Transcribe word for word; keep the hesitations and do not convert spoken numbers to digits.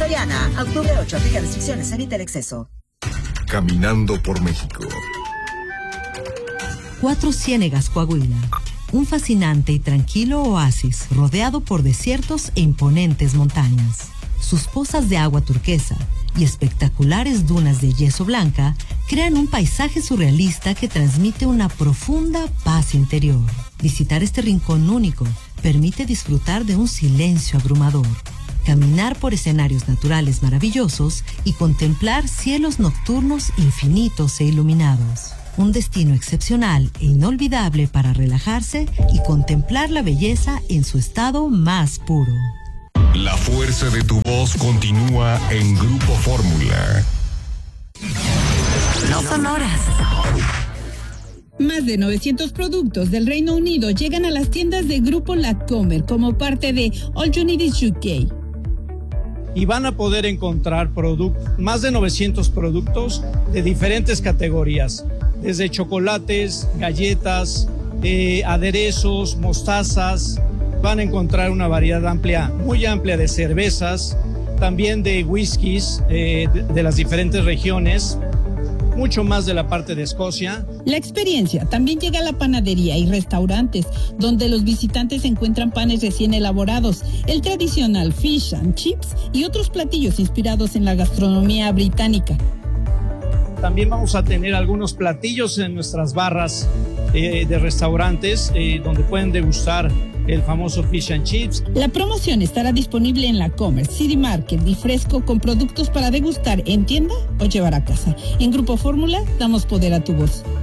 Soriana, a octubre ocho, aplica restricciones, evita el exceso. Caminando por México. Cuatro Ciénegas, Coahuila. Un fascinante y tranquilo oasis rodeado por desiertos e imponentes montañas. Sus pozas de agua turquesa y espectaculares dunas de yeso blanca crean un paisaje surrealista que transmite una profunda paz interior. Visitar este rincón único permite disfrutar de un silencio abrumador, caminar por escenarios naturales maravillosos y contemplar cielos nocturnos infinitos e iluminados. Un destino excepcional e inolvidable para relajarse y contemplar la belleza en su estado más puro. La fuerza de tu voz continúa en Grupo Fórmula. No son horas. Más de novecientos productos del Reino Unido llegan a las tiendas de Grupo Lacomer como parte de All You Need Is U K. Y van a poder encontrar product- más de novecientos productos de diferentes categorías, desde chocolates, galletas, eh, aderezos, mostazas. Van a encontrar una variedad amplia, muy amplia de cervezas, también de whiskies eh, de, de las diferentes regiones, mucho más de la parte de Escocia. La experiencia también llega a la panadería y restaurantes, donde los visitantes encuentran panes recién elaborados, el tradicional fish and chips y otros platillos inspirados en la gastronomía británica. También vamos a tener algunos platillos en nuestras barras eh, de restaurantes eh, donde pueden degustar el famoso fish and chips. La promoción estará disponible en Lacomer, City Market y Fresco con productos para degustar en tienda o llevar a casa. En Grupo Fórmula damos poder a tu voz.